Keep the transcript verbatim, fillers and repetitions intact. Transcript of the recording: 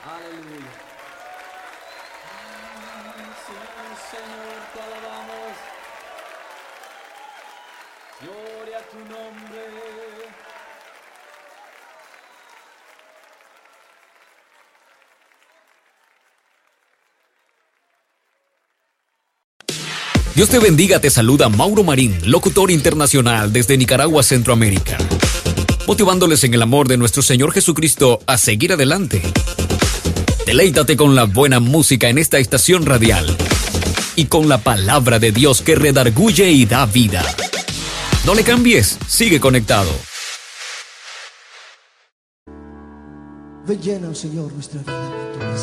Aleluya. Señor, Señor, te alabamos. Gloria a tu nombre. Dios te bendiga, te saluda Mauro Marín, locutor internacional desde Nicaragua, Centroamérica, motivándoles en el amor de nuestro Señor Jesucristo a seguir adelante. Deleítate con la buena música en esta estación radial y con la palabra de Dios que redarguye y da vida. No le cambies, sigue conectado. Ven, llena, Señor, nuestra vida.